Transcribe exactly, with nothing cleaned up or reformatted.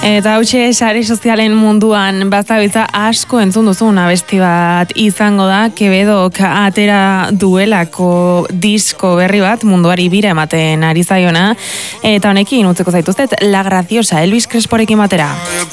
Eta hautxe sare sozialen munduan bazabiltza asko entzun duzun abesti bat izango da, Quebedok atera duelako disko berri bat munduari bira ematen ari zaiona, eta honekin utzeko zaituztet La Graciosa, Elvis Cresporekin batera.